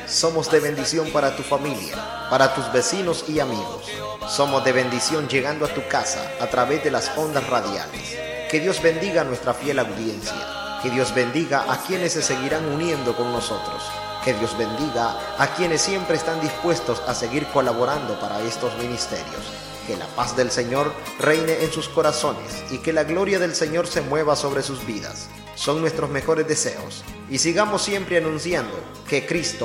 Somos de bendición para tu familia, para tus vecinos y amigos. Somos de bendición llegando a tu casa a través de las ondas radiales. Que Dios bendiga a nuestra fiel audiencia. Que Dios bendiga a quienes se seguirán uniendo con nosotros. Que Dios bendiga a quienes siempre están dispuestos a seguir colaborando para estos ministerios. Que la paz del Señor reine en sus corazones y que la gloria del Señor se mueva sobre sus vidas. Son nuestros mejores deseos. Y sigamos siempre anunciando que Cristo